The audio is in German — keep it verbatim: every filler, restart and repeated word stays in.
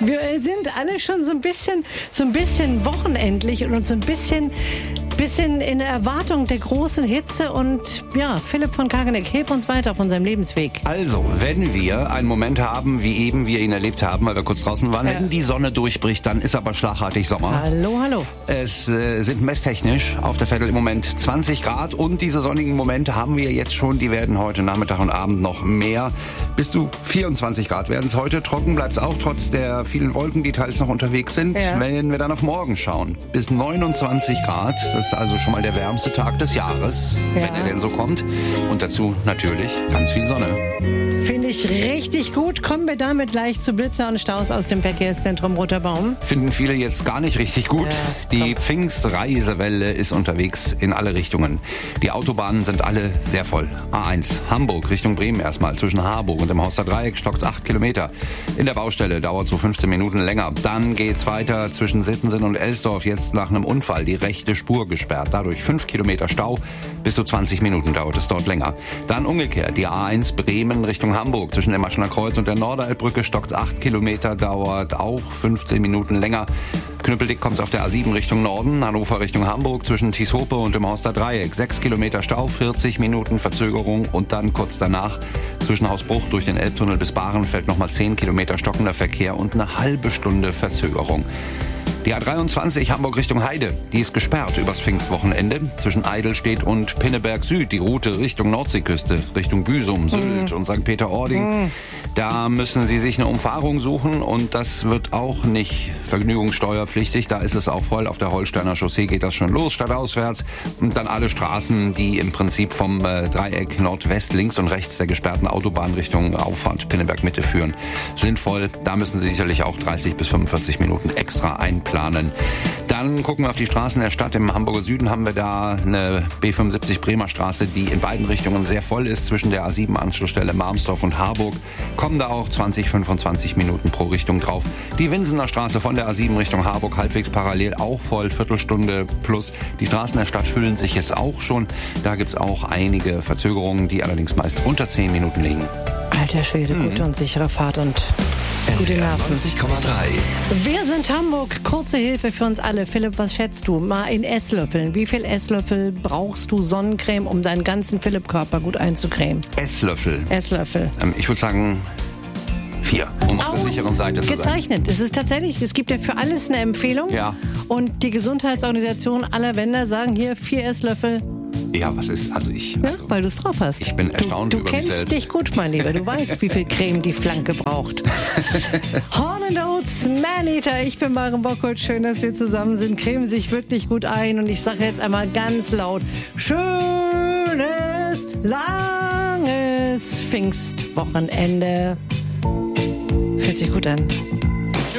Wir sind alle schon so ein bisschen, so ein bisschen wochenendlich und uns so ein bisschen, bisschen in Erwartung der großen Hitze. Und ja, Philipp von Kageneck, hilf uns weiter auf unserem Lebensweg. Also, wenn wir einen Moment haben, wie eben wir ihn erlebt haben, weil wir kurz draußen waren, Ja. wenn die Sonne durchbricht, dann ist aber schlagartig Sommer. Hallo, hallo. Es äh, sind messtechnisch auf der Veddel im Moment zwanzig Grad und diese sonnigen Momente haben wir jetzt schon. Die werden heute Nachmittag und Abend noch mehr. Bis zu vierundzwanzig Grad werden es heute. Trocken bleibt es auch, trotz der vielen Wolken, die teils noch unterwegs sind. Ja. Wenn wir dann auf morgen schauen, bis neunundzwanzig Grad. Das ist also schon mal der wärmste Tag des Jahres, Ja. wenn er denn so kommt. Und dazu natürlich ganz viel Sonne. Finde ich richtig gut. Kommen wir damit gleich zu Blitzer und Staus aus dem Verkehrszentrum Roter Baum. Finden viele jetzt gar nicht richtig gut. Ja, die Pfingstreisewelle ist unterwegs in alle Richtungen. Die Autobahnen sind alle sehr voll. A eins Hamburg Richtung Bremen erstmal. Zwischen Harburg und dem Horster Dreieck stockt's acht Kilometer. In der Baustelle dauert so fünfzehn Minuten länger. Dann geht's weiter zwischen Sittensen und Elsdorf. Jetzt nach einem Unfall die rechte Spur gesperrt. Dadurch fünf Kilometer Stau. Bis zu zwanzig Minuten dauert es dort länger. Dann umgekehrt die A eins Bremen Richtung Hamburg. Zwischen dem Maschener Kreuz und der Norderelbbrücke stockt's acht Kilometer. Dauert auch fünfzehn Minuten länger. Knüppeldick kommt's auf der A sieben Richtung Norden. Hannover Richtung Hamburg zwischen Tieshope und dem Horster Dreieck. sechs Kilometer Stau, vierzig Minuten Verzögerung. Und dann kurz danach zwischen Hausbruch durch den Elbtunnel bis Bahrenfeld nochmal zehn Kilometer stockender Verkehr und eine halbe Stunde Verzögerung. Die A dreiundzwanzig Hamburg Richtung Heide, die ist gesperrt übers Pfingstwochenende. Zwischen Eidelstedt und Pinneberg Süd, die Route Richtung Nordseeküste, Richtung Büsum, Sylt mm. und Sankt Peter-Ording. Mm. Da müssen Sie sich eine Umfahrung suchen und das wird auch nicht vergnügungssteuerpflichtig. Da ist es auch voll. Auf der Holsteiner Chaussee geht das schon los, stadtauswärts. Und dann alle Straßen, die im Prinzip vom äh, Dreieck Nordwest, links und rechts der gesperrten Autobahn Richtung Auffahrt Pinneberg Mitte führen, sind voll. Da müssen Sie sicherlich auch dreißig bis fünfundvierzig Minuten extra einplanen. Planen. Dann gucken wir auf die Straßen der Stadt. Im Hamburger Süden haben wir da eine B fünfundsiebzig Bremer Straße, die in beiden Richtungen sehr voll ist. Zwischen der A sieben Anschlussstelle Marmsdorf und Harburg kommen da auch zwanzig, fünfundzwanzig Minuten pro Richtung drauf. Die Winsener Straße von der A sieben Richtung Harburg halbwegs parallel auch voll, Viertelstunde plus. Die Straßen der Stadt füllen sich jetzt auch schon. Da gibt's auch einige Verzögerungen, die allerdings meist unter zehn Minuten liegen. Alter Schwede, Mhm. gute und sichere Fahrt und gute Nerven. neunzig Komma drei. Wir sind Hamburg. Kurze Hilfe für uns alle. Philipp, was schätzt du? Mal in Esslöffeln. Wie viel Esslöffel brauchst du Sonnencreme, um deinen ganzen Philipp-Körper gut einzucremen? Esslöffel. Esslöffel. Ähm, ich würde sagen vier, um auf der sicheren Seite zu sein. Gezeichnet. Es ist tatsächlich, es gibt ja für alles eine Empfehlung. Ja. Und die Gesundheitsorganisation aller Länder sagen hier vier Esslöffel. Ja, was ist, also ich... Ja, Also weil du es drauf hast. ich bin erstaunt du, du über mich kennst selbst. dich gut, mein Lieber. Du weißt, wie viel Creme die Flanke braucht. Horn and Oates, Maneater. Ich bin Maren Bockholt. Schön, dass wir zusammen sind. Cremen sich wirklich gut ein. Und ich sage jetzt einmal ganz laut: Schönes, langes Pfingstwochenende. Fühlt sich gut an.